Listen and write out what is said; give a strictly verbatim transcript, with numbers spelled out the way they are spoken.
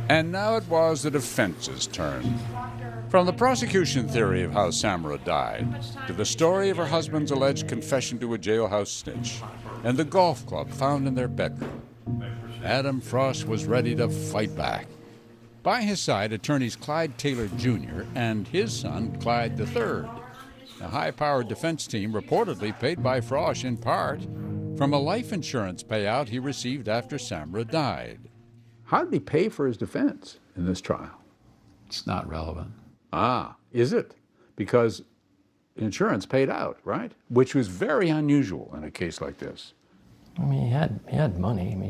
And now it was the defense's turn. From the prosecution theory of how Samra died, to the story of her husband's alleged confession to a jailhouse snitch, and the golf club found in their bedroom, Adam Frost was ready to fight back. By his side, attorneys Clyde Taylor Junior and his son, Clyde the third, a high-powered defense team reportedly paid by Frost in part from a life insurance payout he received after Samra died. How did he pay for his defense in this trial? It's not relevant. Ah, is it? Because insurance paid out, right? Which was very unusual in a case like this. I mean, he had, he had money. I mean,